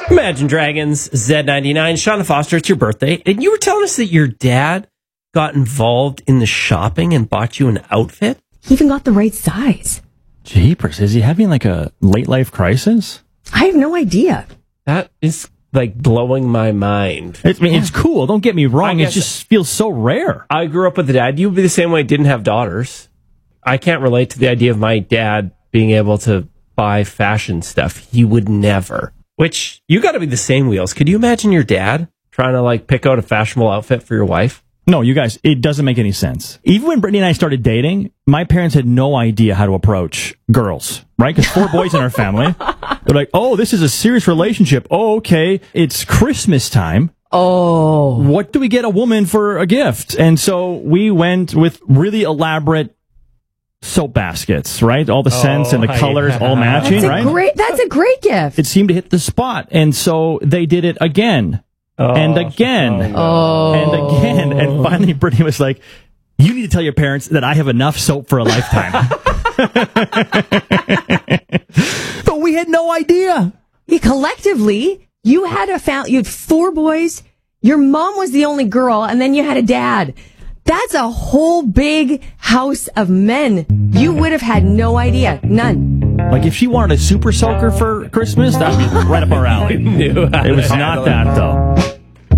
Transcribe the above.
Imagine Dragons, Z99. Shauna Foster, it's your birthday. And you were telling us that your dad got involved in the shopping and bought you an outfit? He even got the right size. Jeepers, is he having like a late life crisis? I have no idea. That is like blowing my mind. It's cool. Don't get me wrong. It just feels so rare. I grew up with a dad. You would be the same way. I didn't have daughters. I can't relate to the idea of my dad being able to buy fashion stuff. He would never. Which, you got to be the same, Wheels. Could you imagine your dad trying to like pick out a fashionable outfit for your wife? No, you guys, it doesn't make any sense. Even when Brittany and I started dating, my parents had no idea how to approach girls, right? Because 4 boys in our family. They're like, oh, this is a serious relationship. Oh, okay. It's Christmas time. Oh. What do we get a woman for a gift? And so we went with really elaborate soap baskets, right? All the scents and the colors all matching, right? That's a great gift. It seemed to hit the spot. And so they did it again. And again, and again, and finally Brittany was like, you need to tell your parents that I have enough soap for a lifetime. But we had no idea. Collectively, you had 4 boys, your mom was the only girl, and then you had a dad. That's a whole big house of men. You would have had no idea. None. Like, if she wanted a super soaker for Christmas, that would be right up our alley. It was not that, though.